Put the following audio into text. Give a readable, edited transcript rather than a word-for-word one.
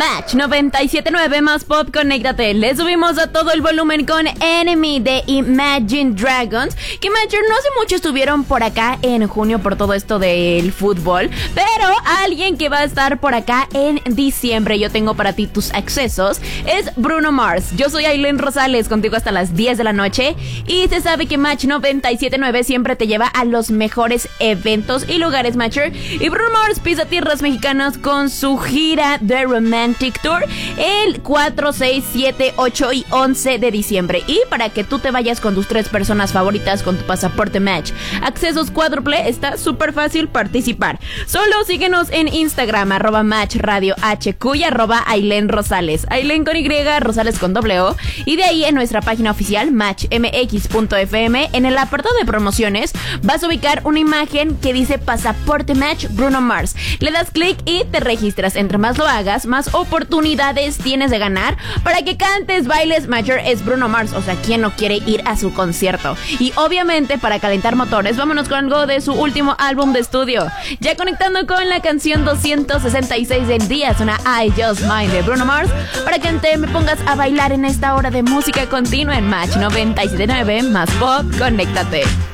Match 97.9 más pop, conéctate. Le subimos a todo el volumen con Enemy de Imagine Dragons, que Matcher no hace mucho estuvieron por acá en junio por todo esto del fútbol, pero alguien que va a estar por acá en diciembre, yo tengo para ti tus accesos, es Bruno Mars. Yo soy Ailén Rosales, contigo hasta las 10 de la noche, y se sabe que Match 97.9 siempre te lleva a los mejores eventos y lugares, Matcher, y Bruno Mars pisa tierras mexicanas con su gira The Romantic Tour el 4, 6, 7, 8 y 11 de diciembre. Y para que tú te vayas con tus 3 personas favoritas con tu pasaporte Match accesos cuádruple, está súper fácil participar. Solo síguenos en Instagram, @MatchRadioHQ y @Ailén Rosales. Ailén con Y, Rosales con O. Y de ahí en nuestra página oficial, matchmx.fm, en el apartado de promociones, vas a ubicar una imagen que dice Pasaporte Match Bruno Mars. Le das clic y te registras. Entre más lo hagas, más oportunidades tienes de ganar para que cantes, bailes. Matcher es Bruno Mars, o sea, ¿quién no quiere ir a su concierto? Y obviamente, para calentar motores, vámonos con algo de su último álbum de estudio. Ya conectando con la canción 266 del día, suena I Just Mine de Bruno Mars, para que te me pongas a bailar en esta hora de música continua en Match 97.9 más pop, conéctate.